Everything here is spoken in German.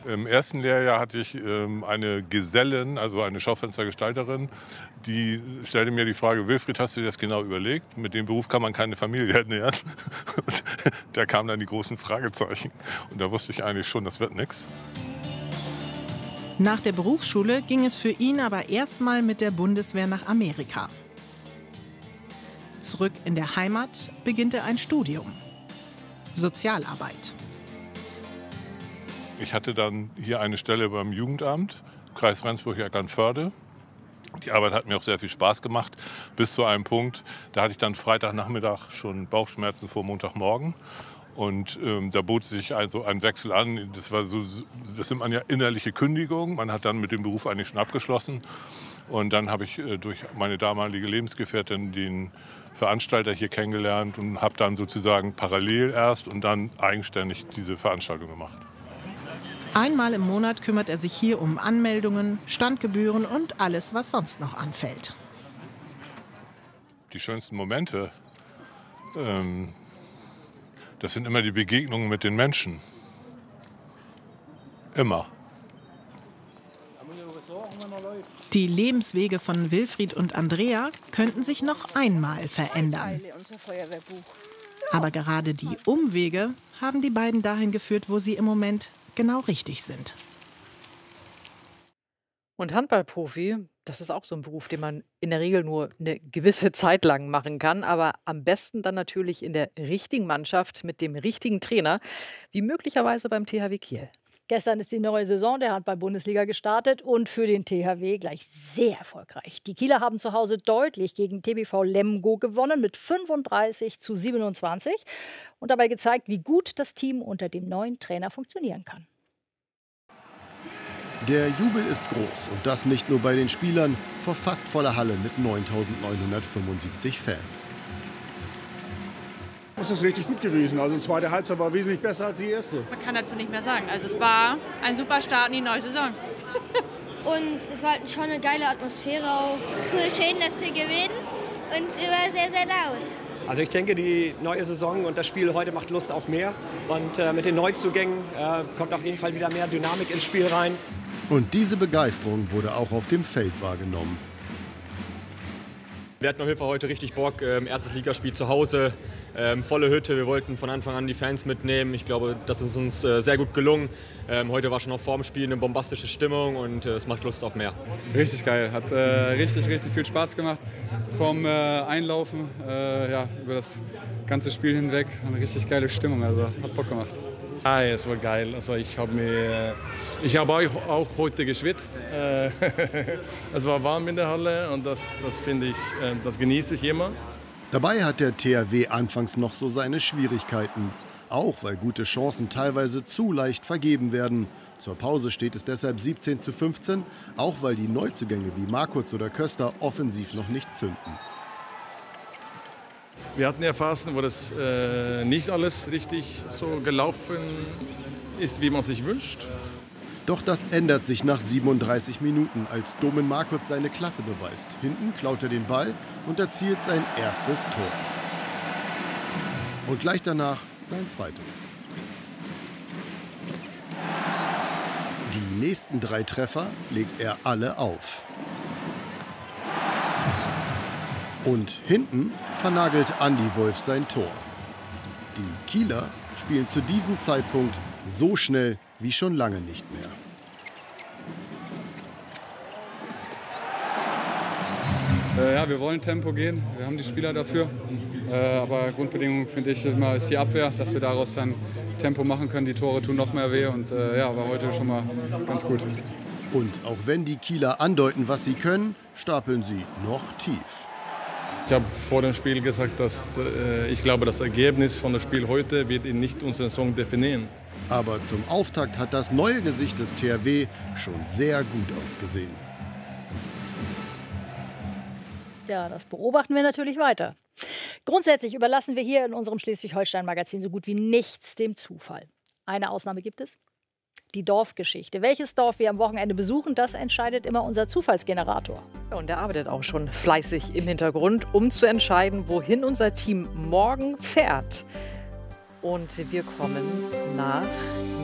Im ersten Lehrjahr hatte ich eine Gesellin, also eine Schaufenstergestalterin, die stellte mir die Frage: Wilfried, hast du dir das genau überlegt? Mit dem Beruf kann man keine Familie ernähren. Und da kamen dann die großen Fragezeichen. Und da wusste ich eigentlich schon, das wird nichts. Nach der Berufsschule ging es für ihn aber erstmal mit der Bundeswehr nach Amerika. Zurück in der Heimat beginnt er ein Studium. Sozialarbeit. Ich hatte dann hier eine Stelle beim Jugendamt, Kreis Rendsburg-Eckernförde. Die Arbeit hat mir auch sehr viel Spaß gemacht, bis zu einem Punkt, da hatte ich dann Freitagnachmittag schon Bauchschmerzen vor Montagmorgen. Und da bot sich also ein Wechsel an. Das nennt man ja innerliche Kündigung. Man hat dann mit dem Beruf eigentlich schon abgeschlossen. Und dann habe ich durch meine damalige Lebensgefährtin den Veranstalter hier kennengelernt und habe dann sozusagen parallel erst und dann eigenständig diese Veranstaltung gemacht. Einmal im Monat kümmert er sich hier um Anmeldungen, Standgebühren und alles, was sonst noch anfällt. Die schönsten Momente, das sind immer die Begegnungen mit den Menschen. Immer. Die Lebenswege von Wilfried und Andrea könnten sich noch einmal verändern. Aber gerade die Umwege haben die beiden dahin geführt, wo sie im Moment genau richtig sind. Und Handballprofi, das ist auch so ein Beruf, den man in der Regel nur eine gewisse Zeit lang machen kann, aber am besten dann natürlich in der richtigen Mannschaft mit dem richtigen Trainer, wie möglicherweise beim THW Kiel. Gestern ist die neue Saison der Handball-Bundesliga gestartet und für den THW gleich sehr erfolgreich. Die Kieler haben zu Hause deutlich gegen TBV Lemgo gewonnen mit 35:27 und dabei gezeigt, wie gut das Team unter dem neuen Trainer funktionieren kann. Der Jubel ist groß und das nicht nur bei den Spielern, vor fast voller Halle mit 9.975 Fans. Das ist richtig gut gewesen. Also die zweite Halbzeit war wesentlich besser als die erste. Man kann dazu nicht mehr sagen. Also es war ein super Start in die neue Saison. Und es war schon eine geile Atmosphäre auch. Es ist cool, schön, dass wir gewinnen und es war sehr, sehr laut. Also ich denke, die neue Saison und das Spiel heute macht Lust auf mehr. Und mit den Neuzugängen kommt auf jeden Fall wieder mehr Dynamik ins Spiel rein. Und diese Begeisterung wurde auch auf dem Feld wahrgenommen. Wir hatten auf jeden Fall heute richtig Bock. Erstes Ligaspiel zu Hause, volle Hütte. Wir wollten von Anfang an die Fans mitnehmen. Ich glaube, das ist uns sehr gut gelungen. Heute war schon auch vor dem Spiel eine bombastische Stimmung und es macht Lust auf mehr. Richtig geil, hat richtig viel Spaß gemacht. Vom Einlaufen über das ganze Spiel hinweg. Eine richtig geile Stimmung, also hat Bock gemacht. Ah, es war geil. Also ich habe auch heute geschwitzt. Es war warm in der Halle und das finde ich, das genieße ich immer. Dabei hat der THW anfangs noch so seine Schwierigkeiten. Auch weil gute Chancen teilweise zu leicht vergeben werden. Zur Pause steht es deshalb 17:15, auch weil die Neuzugänge wie Markutz oder Köster offensiv noch nicht zünden. Wir hatten ja Phasen, wo das nicht alles richtig so gelaufen ist, wie man sich wünscht. Doch das ändert sich nach 37 Minuten, als Domen Markutz seine Klasse beweist. Hinten klaut er den Ball und erzielt sein erstes Tor. Und gleich danach sein zweites. Die nächsten 3 Treffer legt er alle auf. Und hinten vernagelt Andi Wolf sein Tor. Die Kieler spielen zu diesem Zeitpunkt so schnell wie schon lange nicht mehr. Wir wollen Tempo gehen, wir haben die Spieler dafür. Aber Grundbedingung finde ich immer ist die Abwehr, dass wir daraus dann Tempo machen können. Die Tore tun noch mehr weh und war heute schon mal ganz gut. Und auch wenn die Kieler andeuten, was sie können, stapeln sie noch tief. Ich habe vor dem Spiel gesagt, dass ich glaube, das Ergebnis von dem Spiel heute wird nicht unsere Saison definieren. Aber zum Auftakt hat das neue Gesicht des THW schon sehr gut ausgesehen. Ja, das beobachten wir natürlich weiter. Grundsätzlich überlassen wir hier in unserem Schleswig-Holstein-Magazin so gut wie nichts dem Zufall. Eine Ausnahme gibt es: die Dorfgeschichte. Welches Dorf wir am Wochenende besuchen, das entscheidet immer unser Zufallsgenerator. Und der arbeitet auch schon fleißig im Hintergrund, um zu entscheiden, wohin unser Team morgen fährt. Und wir kommen nach